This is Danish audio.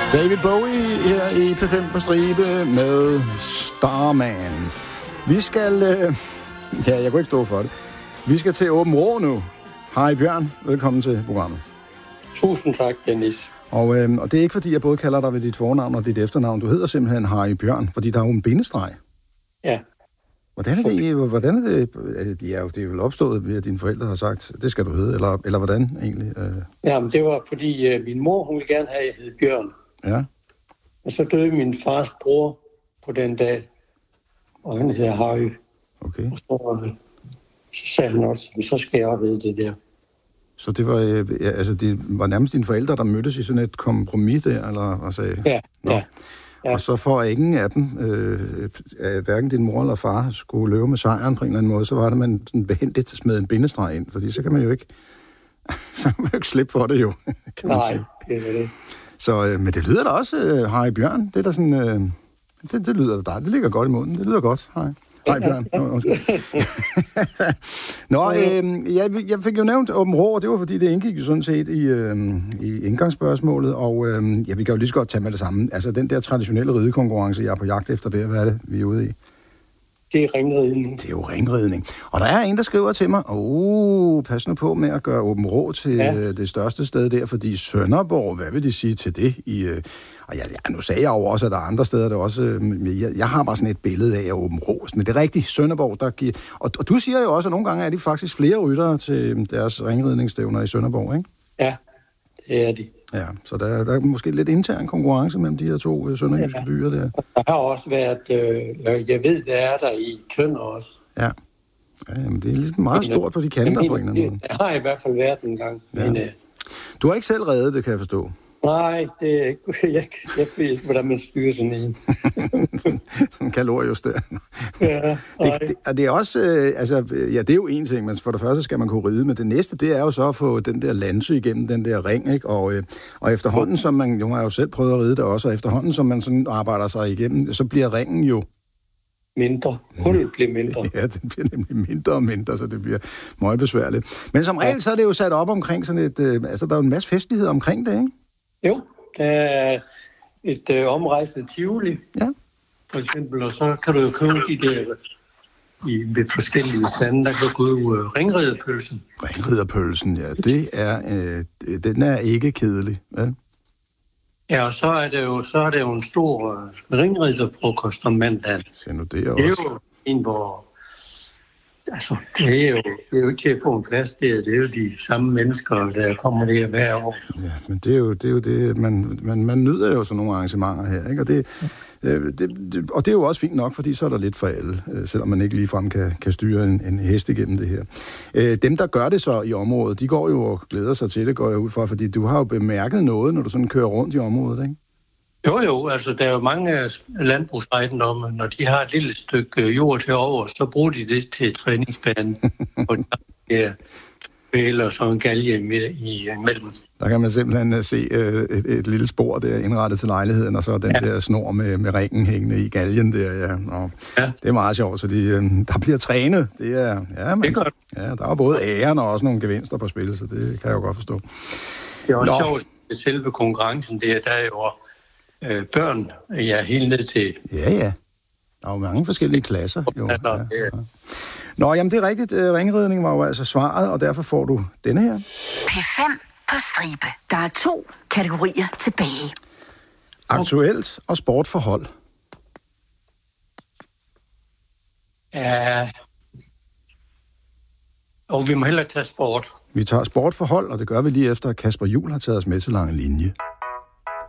David Bowie her i P5 på stribe med Starman. Vi skal... jeg kunne ikke stå for det. Vi skal til Åben Rå nu. Hej Bjørn, velkommen til programmet. Tusind tak, Dennis. Og det er ikke fordi, jeg både kalder dig ved dit fornavn og dit efternavn. Du hedder simpelthen Harry Bjørn, fordi der er jo en bindestreg. Ja. Hvordan er det? Det er vel opstået ved, at dine forældre har sagt, det skal du hedde, eller hvordan egentlig? Jamen, det var fordi min mor, hun ville gerne have, at jeg hed Bjørn. Ja. Og så døde min fars bror på den dag, og han hedder Harry. Okay. Og så sagde han også, så skal jeg også vide det der. Så det var, det var nærmest dine forældre, der mødtes i sådan et kompromis der, eller hvad sagde? Ja. Ja. Og så for ingen af dem, hverken din mor eller far, skulle løbe med sejren på en eller anden måde, så var det, man sådan behendigt smed en bindestreg ind, fordi så kan man jo ikke, slippe for det jo, kan man sige. Nej, det er det. Så, men det lyder da også, Harry Bjørn, det er da sådan, det lyder da, det ligger godt i munden, det lyder godt, hej. Hej Bjørn. Jeg fik jo nævnt Åben Rå, og det var fordi, det indgik jo sådan set i indgangsspørgsmålet, og vi kan jo lige så godt tage med det samme. Altså den der traditionelle ridekonkurrence, jeg er på jagt efter det, hvad er det, vi er ude i? Det er ringridning. Det er jo ringridning. Og der er en, der skriver til mig, pas nu på med at gøre Åben Rå til det største sted der, fordi Sønderborg, hvad vil de sige til det? Nu sagde jeg jo også, at der er andre steder, der også... Jeg har bare sådan et billede af Åben Rå, men det er rigtigt Sønderborg, der giver... Og du siger jo også, at nogle gange er de faktisk flere ryttere til deres ringridningsstævner i Sønderborg, ikke? Ja, det er de. Ja, så der er måske lidt intern konkurrence mellem de her to sønderjyske byer der. Der har også været, jeg ved, der er der i Tønder også. Ja, jamen, det er lidt meget stort på de kanter på en eller anden måde. Det har i hvert fald været en gang. Ja. Men, du har ikke selv reddet det, kan jeg forstå. Nej, det er ikke. Jeg ved ikke, hvordan man styrer sådan en. Sådan en kaloriejustering. Ja, det er også, det er jo en ting, men for det første skal man kunne ride, men det næste, det er jo så at få den der lanse igennem den der ring, ikke? Og efterhånden, som man, jo har jo selv prøvet at ride det også, og efterhånden, som man sådan arbejder sig igennem, så bliver ringen jo mindre. Hullet bliver mindre. Ja, det bliver nemlig mindre og mindre, så det bliver meget besværligt. Men som regel, så er det jo sat op omkring sådan et, der er jo en masse festlighed omkring det, ikke? Jo, der er et omrejsende Tivoli, for eksempel, og så kan du jo købe de der ved forskellige stande, der kan du købe ringriderpølsen. Ringriderpølsen, ja, den er ikke kedelig, vel? Ja, og så er det jo en stor ringriderfrokost om mandagen. Så nu det er jo en, hvor... Altså, det er jo ikke til at få en plads der. Det er jo de samme mennesker, der kommer der hver år. Ja, men det er jo det, man nyder jo sådan nogle arrangementer her, ikke? Og det er jo også fint nok, fordi så er der lidt for alle, selvom man ikke ligefrem kan styre en hest igennem det her. Dem, der gør det så i området, de går jo og glæder sig til det, går jeg ud fra, fordi du har jo bemærket noget, når du sådan kører rundt i området, ikke? Jo, altså der er jo mange landbrugsejendomme, når de har et lille stykke jord til over, så bruger de det til træningsbanen, og der er eller så en galge imellem. Der kan man simpelthen se et lille spor der indrettet til lejligheden, og så den der snor med ringen hængende i galgen der, Det er meget sjovt, så der bliver trænet. Det er, det er godt. Ja, der er både æren og også nogle gevinster på spil, så det kan jeg jo godt forstå. Det er også sjovt, at selve konkurrencen der er jo børn, helt ned til... Ja. Der er jo mange forskellige klasser. Jo. Ja. Nå, jamen det er rigtigt. Ringridning var jo altså svaret, og derfor får du denne her. P5 på stribe. Der er 2 kategorier tilbage. Aktuelt og sportforhold. Ja. Og vi må hellere tage sport. Vi tager sportforhold, og det gør vi lige efter, at Kasper Juhl har taget os med til Lange Linje.